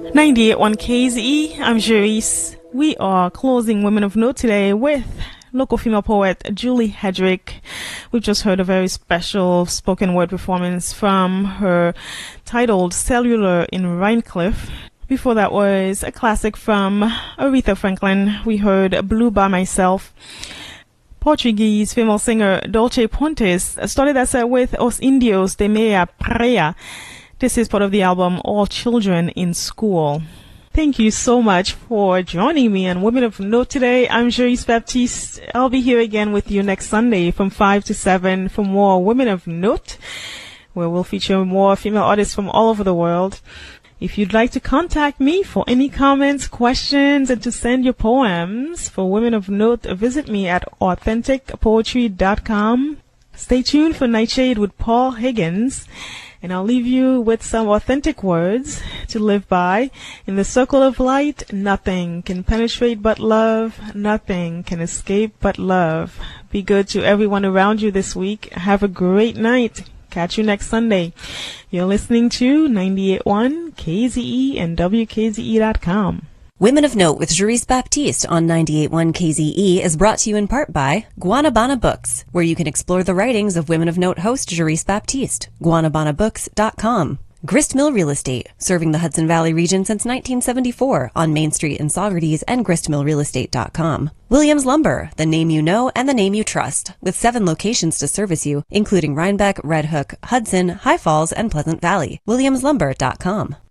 98.1 KZE, I'm Jerice. We are closing Women of Note today with local female poet Julie Hedrick. We've just heard a very special spoken word performance from her titled Cellular in Rhinecliff. Before that was a classic from Aretha Franklin. We heard Blue by Myself. Portuguese female singer Dolce Pontes started that set with Os Indios de Meia Praia. This is part of the album All Children in School. Thank you so much for joining me on Women of Note today. I'm Jerice Baptiste. I'll be here again with you next Sunday from 5 to 7 for more Women of Note, where we'll feature more female artists from all over the world. If you'd like to contact me for any comments, questions, and to send your poems for Women of Note, visit me at authenticpoetry.com. Stay tuned for Nightshade with Paul Higgins. And I'll leave you with some authentic words to live by. In the circle of light, nothing can penetrate but love. Nothing can escape but love. Be good to everyone around you this week. Have a great night. Catch you next Sunday. You're listening to 98.1 KZE and WKZE.com. Women of Note with Jerice Baptiste on 98.1 KZE is brought to you in part by Guanabana Books, where you can explore the writings of Women of Note host Jerice Baptiste. GuanabanaBooks.com. Grist Mill Real Estate, serving the Hudson Valley region since 1974 on Main Street in Saugerties and gristmillrealestate.com. Williams Lumber, the name you know and the name you trust, with 7 locations to service you, including Rhinebeck, Red Hook, Hudson, High Falls, and Pleasant Valley. WilliamsLumber.com.